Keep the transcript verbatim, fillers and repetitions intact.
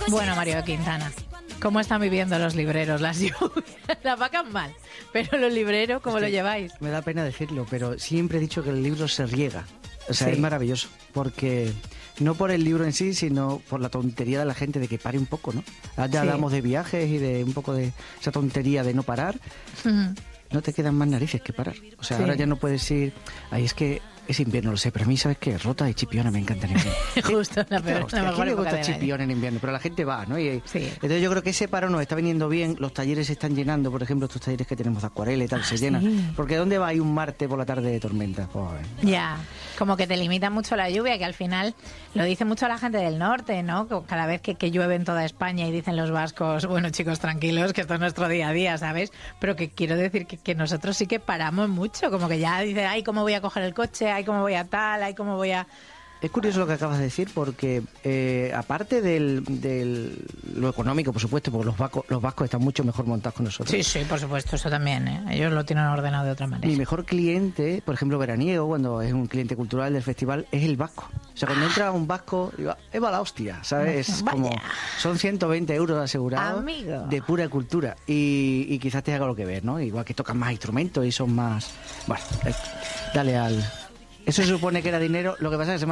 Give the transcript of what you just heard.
Bueno, Mario Quintana, ¿cómo están viviendo los libreros las lluvias? Las vacas mal, pero los libreros, ¿cómo Este, lo lleváis? Me da pena decirlo, pero siempre he dicho que el libro se riega. O sea, Sí. es maravilloso, porque no por el libro en sí, sino por la tontería de la gente de que pare un poco, ¿no? Ya Sí. hablamos de viajes y de un poco de esa tontería de no parar. No te quedan más narices que parar. O sea, Sí. ahora ya no puedes ir... Ay, es que es invierno, lo sé, pero a mí, ¿sabes qué? Rota y Chipiona me encantan en invierno. Justo, la, peor, Hostia, la ¿a mejor quién le época gusta del año. Chipiona en invierno? Pero la gente va, ¿no? Y, Sí. Entonces yo creo que ese paro nos está viniendo bien. Los talleres se están llenando, por ejemplo, estos talleres que tenemos de acuarela y tal, Ah, se sí. llenan. Porque ¿dónde va ahí un martes por la tarde de tormenta? Pues, Ya, como que te limita mucho la lluvia, que al final lo dice mucho la gente del norte, ¿no? Que cada vez que, que llueve en toda España y dicen los vascos, bueno, chicos, tranquilos, que esto es nuestro día a día, ¿sabes? Pero que quiero decir que, que nosotros sí que paramos mucho, como que ya dice, ay, ¿cómo voy a coger el coche? Ay, ¿cómo voy a tal? Ay, ¿cómo voy a...? Es curioso lo que acabas de decir porque, eh, aparte del, del lo económico, por supuesto, porque los vascos, los vascos están mucho mejor montados que nosotros. Sí, sí, por supuesto, eso también, ¿eh? Ellos lo tienen ordenado de otra manera. Mi mejor cliente, por ejemplo, veraniego, cuando es un cliente cultural del festival, es el vasco. O sea, cuando entra un vasco, digo, es va la hostia, ¿sabes? Es Vaya. como, son ciento veinte euros asegurados Amigo. de pura cultura. Y, y quizás te haga lo que ver, ¿no? Igual que tocan más instrumentos y son más... Bueno, eh, dale al... Eso se supone que era dinero, lo que pasa es que se me